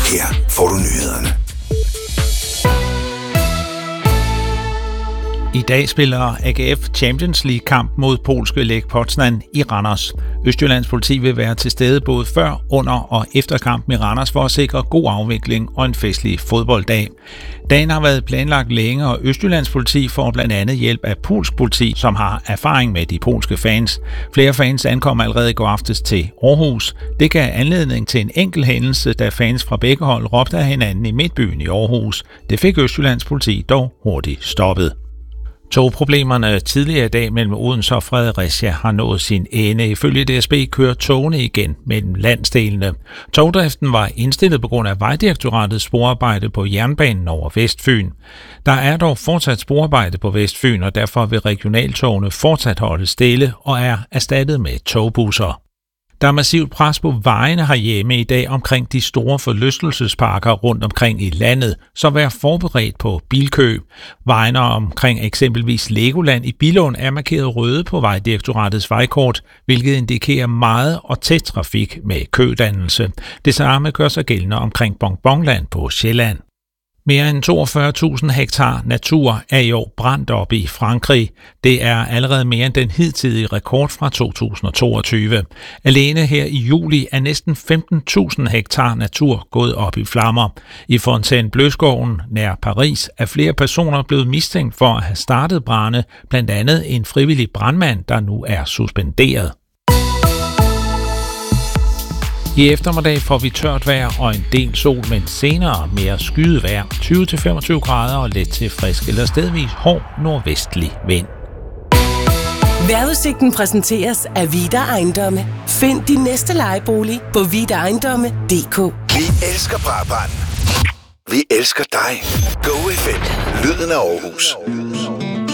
Her får du nyhederne. I dag spiller AGF Champions League-kamp mod polske Lech Poznan i Randers. Østjyllands politi vil være til stede både før, under og efter kampen i Randers for at sikre god afvikling og en festlig fodbolddag. Dagen har været planlagt længe, og Østjyllands politi får blandt andet hjælp af polsk politi, som har erfaring med de polske fans. Flere fans ankom allerede i går aftes til Aarhus. Det gav anledning til en enkelt hændelse, da fans fra begge hold råbte af hinanden i midtbyen i Aarhus. Det fik Østjyllands politi dog hurtigt stoppet. Togproblemerne tidligere i dag mellem Odense og Fredericia har nået sin ende. Ifølge DSB kører togene igen mellem landsdelene. Togdriften var indstillet på grund af Vejdirektoratets sporarbejde på jernbanen over Vestfyn. Der er dog fortsat sporarbejde på Vestfyn, og derfor vil regionaltogene fortsat holde stille og er erstattet med togbusser. Der er massivt pres på vejene herhjemme i dag omkring de store forlystelsesparker rundt omkring i landet, så vær forberedt på bilkø. Vejene omkring eksempelvis Legoland i Billund er markeret røde på Vejdirektoratets vejkort, hvilket indikerer meget og tæt trafik med kødannelse. Det samme gør sig gældende omkring Bonbonland på Sjælland. Mere end 42.000 hektar natur er i år brændt op i Frankrig. Det er allerede mere end den hidtidige rekord fra 2022. Alene her i juli er næsten 15.000 hektar natur gået op i flammer. I Fontainebleau-skoven nær Paris er flere personer blevet mistænkt for at have startet brande, blandt andet en frivillig brandmand, der nu er suspenderet. I eftermiddag får vi tørt vejr og en del sol, men senere mere skyet vejr, 20-25 grader og let til frisk eller stedvis hård nordvestlig vind. Vejrudsigten præsenteres af Vida Ejendomme. Find din næste lejebolig på vidaejendomme.dk. Vi elsker Brabrand. Vi elsker dig. Go FM. Lyden af Aarhus.